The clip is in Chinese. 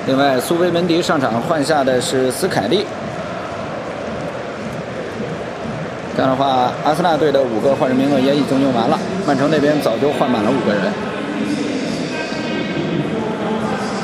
另外，苏菲门迪上场换下的是斯凯利。这样的话，阿森纳队的5个换人名额也已经用完了，曼城那边早就换满了5个人。